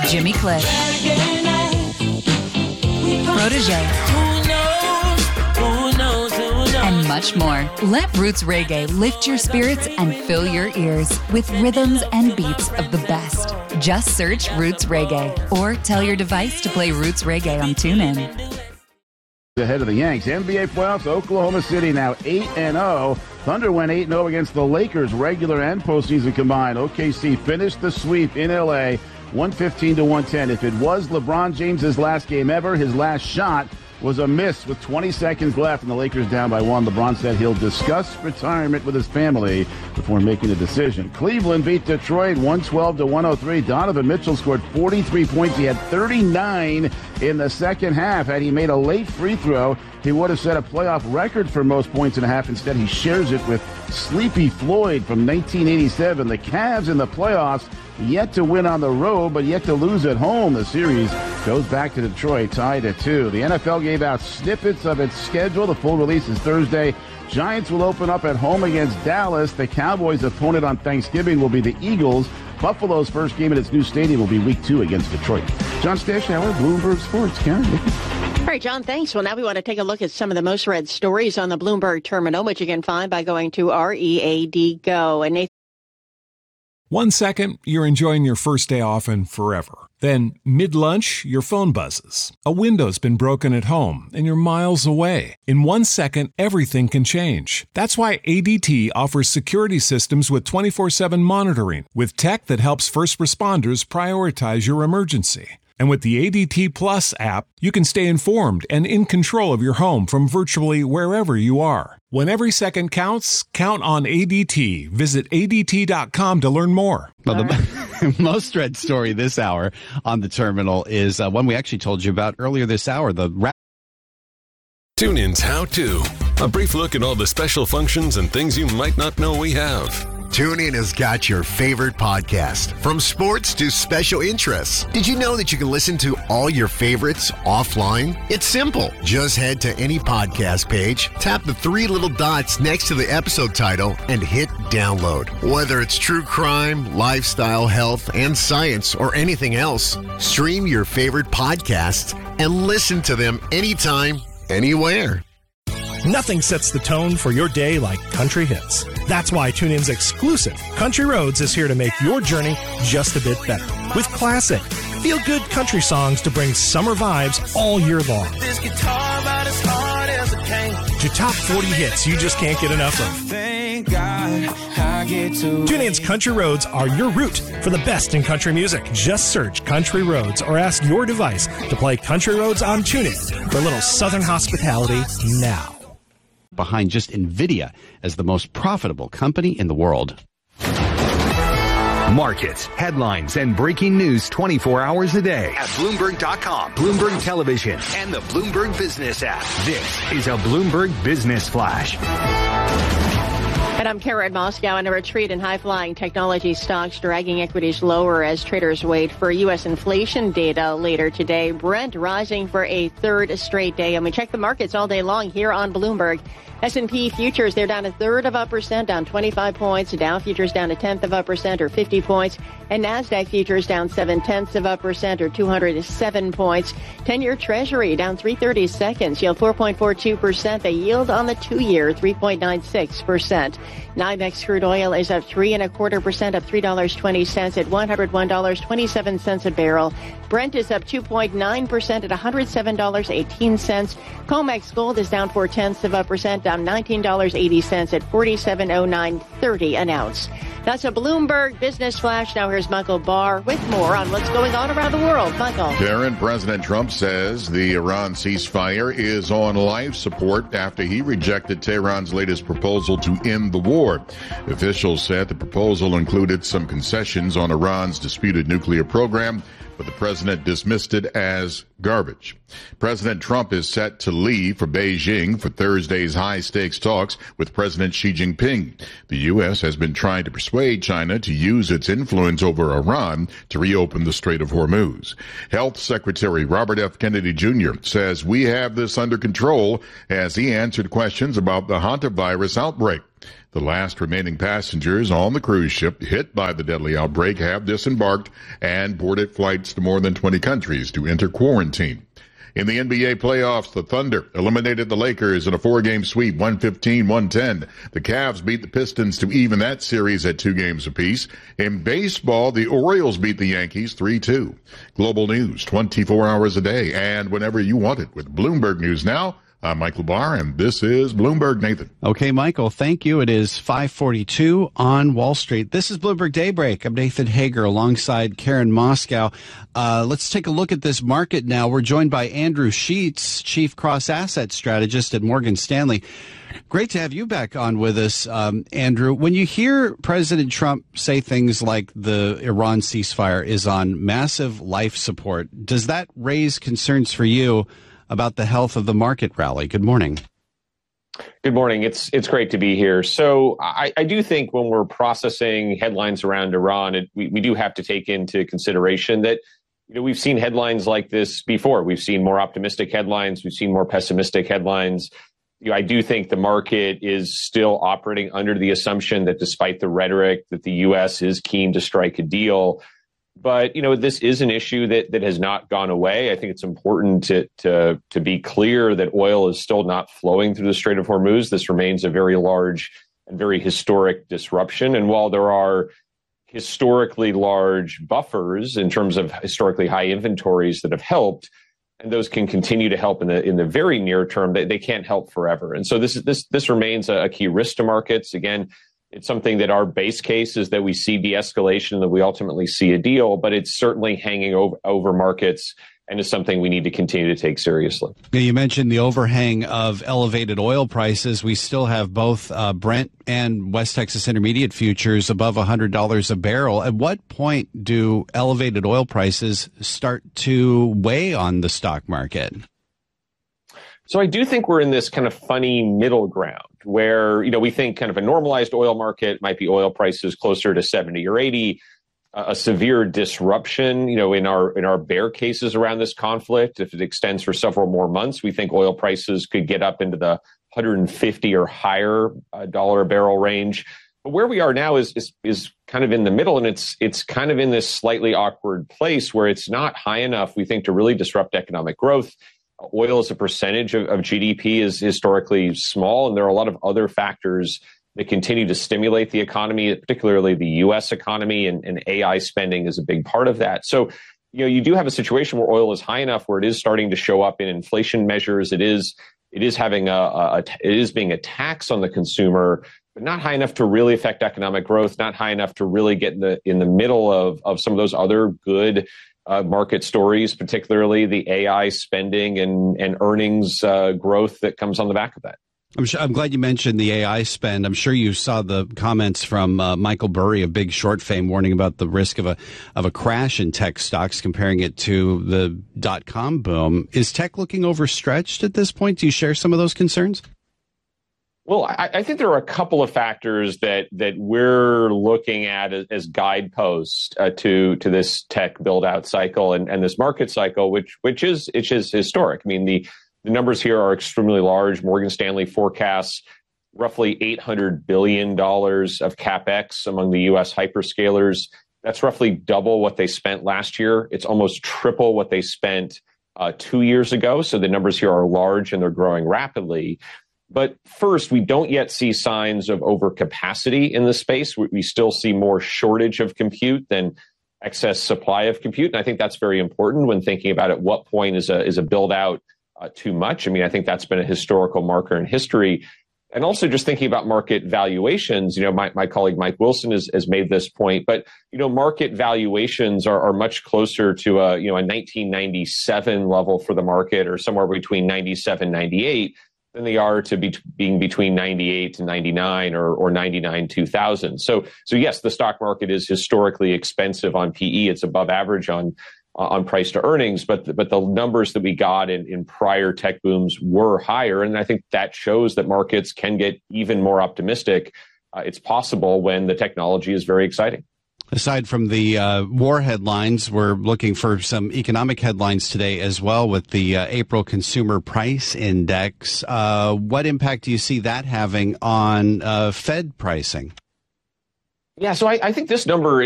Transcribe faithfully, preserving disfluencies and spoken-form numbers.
Jimmy Cliff, Protege, and much more. Let Roots Reggae lift your spirits and fill your ears with rhythms and beats of the best. Just search Roots Reggae or tell your device to play Roots Reggae on TuneIn. Ahead of the Yanks. N B A playoffs, Oklahoma City now eight and oh. Thunder went eight and oh against the Lakers, regular and postseason combined. O K C finished the sweep in L A, one fifteen to one ten. If it was LeBron James's last game ever, his last shot was a miss with twenty seconds left and the Lakers down by one. LeBron said he'll discuss retirement with his family before making a decision. Cleveland beat Detroit one twelve to one oh three. Donovan Mitchell scored forty-three points. He had thirty-nine in the second half. Had he made a late free throw, he would have set a playoff record for most points and a half. Instead, he shares it with Sleepy Floyd from nineteen eighty-seven. The Cavs in the playoffs yet to win on the road, but yet to lose at home. The series goes back to Detroit, tied at two. The N F L gave out snippets of its schedule. The full release is Thursday. Giants will open up at home against Dallas. The Cowboys' opponent on Thanksgiving will be the Eagles. Buffalo's first game at its new stadium will be week two against Detroit. John Stashauer, Bloomberg Sports. Karen. All right, John, thanks. Well, now we want to take a look at some of the most read stories on the Bloomberg Terminal, which you can find by going to R E A D Go. And Nathan. One second, you're enjoying your first day off and forever. Then, mid-lunch, your phone buzzes. A window's been broken at home, and you're miles away. In one second, everything can change. That's why A D T offers security systems with twenty-four seven monitoring, with tech that helps first responders prioritize your emergency. And with the A D T Plus app, you can stay informed and in control of your home from virtually wherever you are. When every second counts, count on A D T. Visit A D T dot com to learn more. Well, the most read story this hour on the Terminal is uh, one we actually told you about earlier this hour. The ra- TuneIn's How To. A brief look at all the special functions and things you might not know we have. TuneIn has got your favorite podcast, from sports to special interests. Did you know that you can listen to all your favorites offline? It's simple. Just head to any podcast page, tap the three little dots next to the episode title, and hit download. Whether it's true crime, lifestyle, health, and science, or anything else, stream your favorite podcasts and listen to them anytime, anywhere. Nothing sets the tone for your day like country hits. That's why TuneIn's exclusive Country Roads is here to make your journey just a bit better. With classic, feel-good country songs to bring summer vibes all year long. This guitar about as hard as it can. To top forty hits you just can't get enough of. Thank God I get to TuneIn's Country Roads are your route for the best in country music. Just search Country Roads or ask your device to play Country Roads on TuneIn for a little Southern hospitality now. Behind just NVIDIA as the most profitable company in the world. Markets, headlines, and breaking news twenty-four hours a day at Bloomberg dot com, Bloomberg Television, and the Bloomberg Business app. This is a Bloomberg Business Flash. And I'm Karen Moscow. In a retreat in high-flying technology stocks, dragging equities lower as traders wait for U S inflation data later today. Brent rising for a third straight day. And we check the markets all day long here on Bloomberg. S and P futures, they're down a third of a percent, down twenty-five points. Dow futures down a tenth of a percent, or fifty points. And NASDAQ futures down seven-tenths of a percent, or two hundred seven points. ten-year Treasury down three thirty-seconds, yield four point four two percent. The yield on the two-year, three point nine six percent. NYMEX crude oil is up three and a quarter percent, up three dollars and twenty cents at one hundred one dollars and twenty-seven cents a barrel. Brent is up two point nine percent at one hundred seven dollars and eighteen cents. COMEX gold is down four-tenths of a percent, down nineteen dollars and eighty cents at forty-seven oh nine thirty an ounce. That's a Bloomberg Business Flash. Now here's Michael Barr with more on what's going on around the world. Michael. Karen, President Trump says the Iran ceasefire is on life support after he rejected Tehran's latest proposal to end the war. Officials said the proposal included some concessions on Iran's disputed nuclear program, but the president dismissed it as garbage. President Trump is set to leave for Beijing for Thursday's high-stakes talks with President Xi Jinping. The U S has been trying to persuade China to use its influence over Iran to reopen the Strait of Hormuz. Health Secretary Robert F. Kennedy Junior says we have this under control as he answered questions about the hantavirus outbreak. The last remaining passengers on the cruise ship hit by the deadly outbreak have disembarked and boarded flights to more than twenty countries to enter quarantine. In the N B A playoffs, the Thunder eliminated the Lakers in a four-game sweep, one fifteen to one ten. The Cavs beat the Pistons to even that series at two games apiece. In baseball, the Orioles beat the Yankees three two. Global news twenty-four hours a day and whenever you want it with Bloomberg News Now. I'm Michael Barr, and this is Bloomberg. Nathan. Okay, Michael, thank you. It is five forty-two on Wall Street. This is Bloomberg Daybreak. I'm Nathan Hager alongside Karen Moscow. Uh, let's take a look at this market now. We're joined by Andrew Sheets, Chief Cross-Asset Strategist at Morgan Stanley. Great to have you back on with us, um, Andrew. When you hear President Trump say things like the Iran ceasefire is on massive life support, does that raise concerns for you about the health of the market rally? Good morning. Good morning. It's it's great to be here. So I, I do think when we're processing headlines around Iran, it, we, we do have to take into consideration that, you know, we've seen headlines like this before. We've seen more optimistic headlines. We've seen more pessimistic headlines. You know, I do think the market is still operating under the assumption that despite the rhetoric that the U S is keen to strike a deal. But, you know, this is an issue that that has not gone away. I think it's important to to to be clear that oil is still not flowing through the Strait of Hormuz. This remains a very large and very historic disruption. And while there are historically large buffers in terms of historically high inventories that have helped, and those can continue to help in the in the very near term, they, they can't help forever. And so this this this remains a, a key risk to markets. Again, it's something that our base case is that we see de-escalation and that we ultimately see a deal, but it's certainly hanging over, over markets and is something we need to continue to take seriously. You mentioned the overhang of elevated oil prices. We still have both uh, Brent and West Texas Intermediate futures above one hundred dollars a barrel. At what point do elevated oil prices start to weigh on the stock market? So I do think we're in this kind of funny middle ground where, you know, we think kind of a normalized oil market might be oil prices closer to seventy or eighty, uh, a severe disruption, you know, in our in our bear cases around this conflict. If it extends for several more months, we think oil prices could get up into the one hundred fifty or higher uh, dollar a barrel range. But where we are now is, is is kind of in the middle, and it's it's kind of in this slightly awkward place where it's not high enough, we think, to really disrupt economic growth. Oil as a percentage of, of G D P is historically small, and there are a lot of other factors that continue to stimulate the economy, particularly the U S economy, and, and A I spending is a big part of that. So, you know, you do have a situation where oil is high enough where it is starting to show up in inflation measures. It is it is having a, a it is being a tax on the consumer, but not high enough to really affect economic growth, not high enough to really get in the in the middle of of some of those other good Uh, market stories, particularly the A I spending and, and earnings uh, growth that comes on the back of that. I'm, sure, I'm glad you mentioned the A I spend. I'm sure you saw the comments from uh, Michael Burry of Big Short fame warning about the risk of a of a crash in tech stocks, comparing it to the dot-com boom. Is tech looking overstretched at this point? Do you share some of those concerns? Well, I, I think there are a couple of factors that that we're looking at as, as guideposts uh, to to this tech build out cycle and, and this market cycle, which which is which is historic. I mean, the the numbers here are extremely large. Morgan Stanley forecasts roughly eight hundred billion dollars of CapEx among the U S hyperscalers. That's roughly double what they spent last year. It's almost triple what they spent uh, two years ago. So the numbers here are large and they're growing rapidly. But first, we don't yet see signs of overcapacity in the space. We, we still see more shortage of compute than excess supply of compute. And I think that's very important when thinking about at what point is a is a build out uh, too much. I mean, I think that's been a historical marker in history. And also just thinking about market valuations, you know, my, my colleague Mike Wilson has, has made this point, but, you know, market valuations are, are much closer to a, you know, a nineteen ninety-seven level for the market, or somewhere between ninety-seven, ninety-eight, than they are to be being between ninety-eight to ninety-nine or, or ninety-nine, two thousand. So, so yes, the stock market is historically expensive on P E. It's above average on, on price to earnings, but the, but the numbers that we got in, in prior tech booms were higher. And I think that shows that markets can get even more optimistic. Uh, it's possible when the technology is very exciting. Aside from the uh, war headlines, we're looking for some economic headlines today as well with the uh, April Consumer Price Index. Uh, what impact do you see that having on uh, Fed pricing? Yeah, so I, I think this number